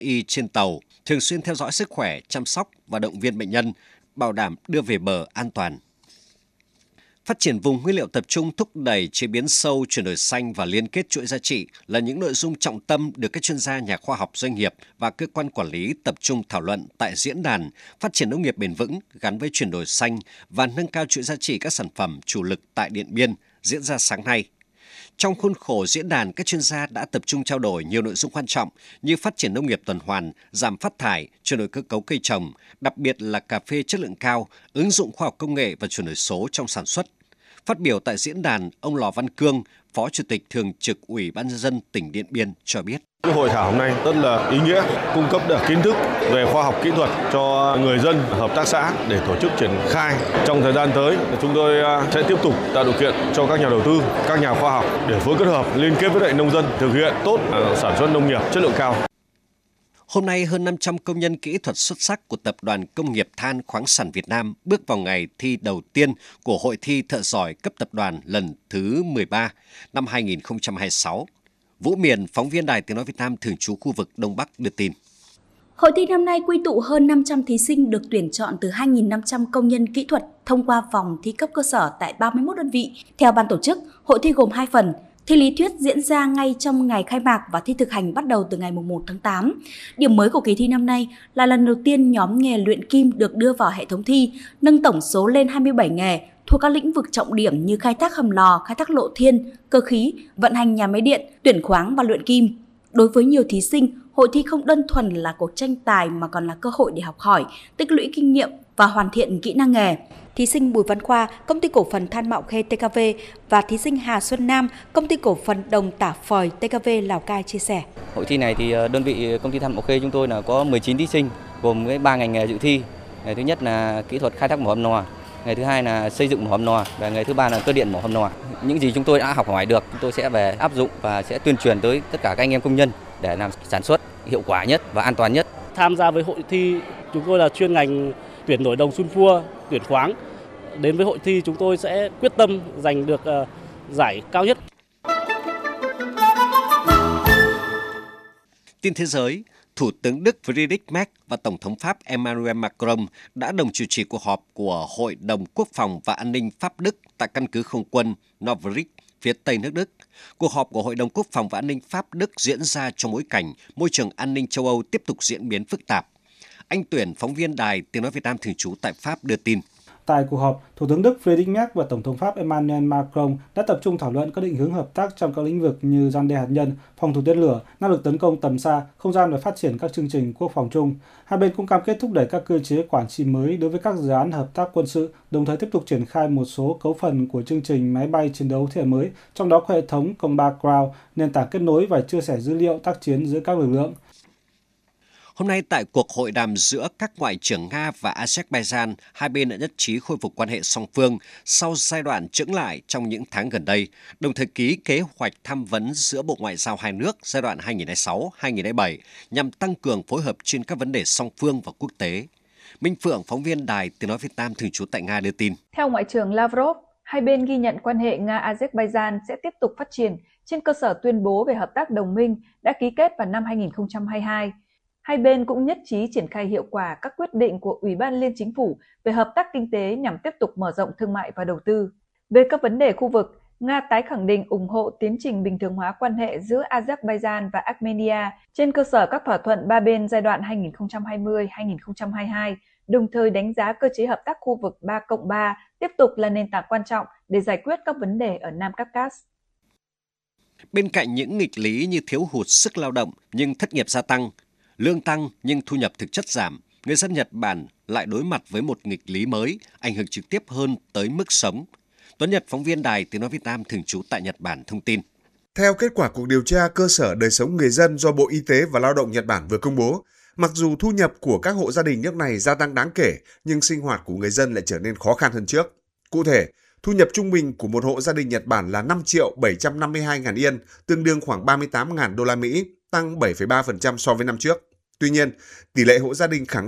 y trên tàu, thường xuyên theo dõi sức khỏe, chăm sóc và động viên bệnh nhân, bảo đảm đưa về bờ an toàn. Phát triển vùng nguyên liệu tập trung, thúc đẩy chế biến sâu, chuyển đổi xanh và liên kết chuỗi giá trị là những nội dung trọng tâm được các chuyên gia, nhà khoa học, doanh nghiệp và cơ quan quản lý tập trung thảo luận tại diễn đàn Phát triển nông nghiệp bền vững gắn với chuyển đổi xanh và nâng cao chuỗi giá trị các sản phẩm chủ lực tại Điện Biên diễn ra sáng nay. Trong khuôn khổ diễn đàn, các chuyên gia đã tập trung trao đổi nhiều nội dung quan trọng như phát triển nông nghiệp tuần hoàn, giảm phát thải, chuyển đổi cơ cấu cây trồng, đặc biệt là cà phê chất lượng cao, ứng dụng khoa học công nghệ và chuyển đổi số trong sản xuất. Phát biểu tại diễn đàn, ông Lò Văn Cương, Phó Chủ tịch Thường trực Ủy ban Nhân dân tỉnh Điện Biên cho biết. Hội thảo hôm nay rất là ý nghĩa, cung cấp được kiến thức về khoa học kỹ thuật cho người dân, hợp tác xã để tổ chức triển khai. Trong thời gian tới, chúng tôi sẽ tiếp tục tạo điều kiện cho các nhà đầu tư, các nhà khoa học để phối kết hợp liên kết với lại nông dân thực hiện tốt sản xuất nông nghiệp chất lượng cao. Hôm nay, hơn 500 công nhân kỹ thuật xuất sắc của Tập đoàn Công nghiệp Than khoáng sản Việt Nam bước vào ngày thi đầu tiên của Hội thi Thợ giỏi cấp tập đoàn lần thứ 13 năm 2026. Vũ Miền, phóng viên Đài Tiếng nói Việt Nam thường trú khu vực Đông Bắc đưa tin. Hội thi năm nay quy tụ hơn 500 thí sinh được tuyển chọn từ 2.500 công nhân kỹ thuật thông qua vòng thi cấp cơ sở tại 31 đơn vị. Theo ban tổ chức, hội thi gồm 2 phần. Thi lý thuyết diễn ra ngay trong ngày khai mạc và thi thực hành bắt đầu từ ngày 1 tháng 8. Điểm mới của kỳ thi năm nay là lần đầu tiên nhóm nghề luyện kim được đưa vào hệ thống thi, nâng tổng số lên 27 nghề thuộc các lĩnh vực trọng điểm như khai thác hầm lò, khai thác lộ thiên, cơ khí, vận hành nhà máy điện, tuyển khoáng và luyện kim. Đối với nhiều thí sinh, hội thi không đơn thuần là cuộc tranh tài mà còn là cơ hội để học hỏi, tích lũy kinh nghiệm và hoàn thiện kỹ năng nghề. Thí sinh Bùi Văn Khoa, Công ty cổ phần Than Mạo Khê TKV và thí sinh Hà Xuân Nam, Công ty cổ phần Đồng Tả Phời TKV Lào Cai chia sẻ. Hội thi này thì đơn vị Công ty Than Mạo Khê chúng tôi là có 19 thí sinh gồm 3 ngành nghề dự thi. Ngày thứ nhất là kỹ thuật khai thác mỏ hầm lò, ngày thứ hai là xây dựng mỏ hầm lò và ngày thứ ba là cơ điện mỏ hầm lò. Những gì chúng tôi đã học hỏi được, chúng tôi sẽ về áp dụng và sẽ tuyên truyền tới tất cả các anh em công nhân để làm sản xuất hiệu quả nhất và an toàn nhất. Tham gia với hội thi, chúng tôi là chuyên ngành tuyển nổi đồng sunfua, tuyển khoáng. Đến với hội thi chúng tôi sẽ quyết tâm giành được giải cao nhất. Tin thế giới, Thủ tướng Đức Friedrich Merz và Tổng thống Pháp Emmanuel Macron đã đồng chủ trì cuộc họp của Hội đồng Quốc phòng và An ninh Pháp-Đức tại căn cứ không quân Novarich, phía Tây nước Đức. Cuộc họp của Hội đồng Quốc phòng và An ninh Pháp-Đức diễn ra trong bối cảnh môi trường an ninh châu Âu tiếp tục diễn biến phức tạp. Anh Tuyển, phóng viên Đài Tiếng nói Việt Nam thường trú tại Pháp đưa tin. Tại cuộc họp, Thủ tướng Đức Friedrich Merz và Tổng thống Pháp Emmanuel Macron đã tập trung thảo luận các định hướng hợp tác trong các lĩnh vực như răn đe hạt nhân, phòng thủ tên lửa, năng lực tấn công tầm xa, không gian và phát triển các chương trình quốc phòng chung. Hai bên cũng cam kết thúc đẩy các cơ chế quản trị mới đối với các dự án hợp tác quân sự, đồng thời tiếp tục triển khai một số cấu phần của chương trình máy bay chiến đấu thế hệ mới, trong đó có hệ thống Combat Ground, nền tảng kết nối và chia sẻ dữ liệu tác chiến giữa các lực lượng. Hôm nay tại cuộc hội đàm giữa các ngoại trưởng Nga và Azerbaijan, hai bên đã nhất trí khôi phục quan hệ song phương sau giai đoạn chững lại trong những tháng gần đây, đồng thời ký kế hoạch tham vấn giữa Bộ Ngoại giao hai nước giai đoạn 2026-2027 nhằm tăng cường phối hợp trên các vấn đề song phương và quốc tế. Minh Phượng, phóng viên Đài Tiếng nói Việt Nam thường trú tại Nga đưa tin. Theo Ngoại trưởng Lavrov, hai bên ghi nhận quan hệ Nga-Azerbaijan sẽ tiếp tục phát triển trên cơ sở tuyên bố về hợp tác đồng minh đã ký kết vào năm 2022. Hai bên cũng nhất trí triển khai hiệu quả các quyết định của Ủy ban Liên Chính phủ về hợp tác kinh tế nhằm tiếp tục mở rộng thương mại và đầu tư. Về các vấn đề khu vực, Nga tái khẳng định ủng hộ tiến trình bình thường hóa quan hệ giữa Azerbaijan và Armenia trên cơ sở các thỏa thuận ba bên giai đoạn 2020-2022, đồng thời đánh giá cơ chế hợp tác khu vực 3+3 tiếp tục là nền tảng quan trọng để giải quyết các vấn đề ở Nam Caucasus. Bên cạnh những nghịch lý như thiếu hụt sức lao động nhưng thất nghiệp gia tăng, lương tăng nhưng thu nhập thực chất giảm, người dân Nhật Bản lại đối mặt với một nghịch lý mới, ảnh hưởng trực tiếp hơn tới mức sống. Tuấn Nhật, phóng viên Đài Tiếng nói Việt Nam thường trú tại Nhật Bản thông tin. Theo kết quả cuộc điều tra cơ sở đời sống người dân do Bộ Y tế và Lao động Nhật Bản vừa công bố, mặc dù thu nhập của các hộ gia đình nước này gia tăng đáng kể, nhưng sinh hoạt của người dân lại trở nên khó khăn hơn trước. Cụ thể, thu nhập trung bình của một hộ gia đình Nhật Bản là 5.752.000 Yên, tương đương khoảng 38.000 đô la Mỹ, tăng 7,3% so với năm trước. Tuy nhiên, tỷ lệ hộ gia đình khẳng